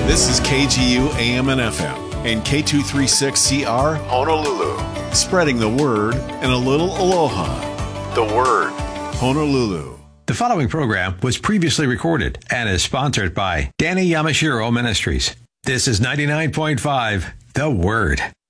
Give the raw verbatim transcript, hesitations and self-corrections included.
This is K G U A M and F M and K two thirty-six C R Honolulu. Spreading the word and a little aloha. The word. Honolulu. The following program was previously recorded and is sponsored by Danny Yamashiro Ministries. This is ninety-nine point five The Word.